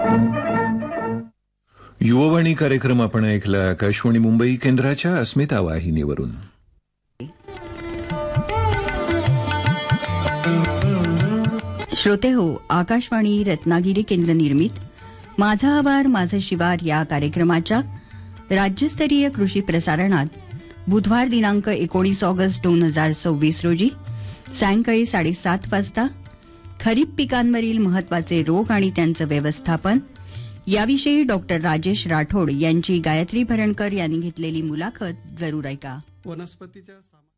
युववाणी कार्यक्रम आपण ऐकला आकाशवाणी मुंबई केंद्राच्या अस्मिता वाहिनीवरून. श्रोते हो, आकाशवाणी रत्नागिरी केंद्र निर्मित माझा आवार माझं शिवार या कार्यक्रमाच्या राज्यस्तरीय कृषी प्रसारणात बुधवार दिनांक 19 ऑगस्ट 2026 रोजी सायंकाळी 7:30 वाजता खरीप पिकांवरील महत्वाचे रोग आणि त्यांचं व्यवस्थापन याविषयी डॉक्टर राजेश राठोड यांची गायत्री भरणकर यांनी घेतलेली मुलाखत जरूर ऐका. वनस्पतीच्या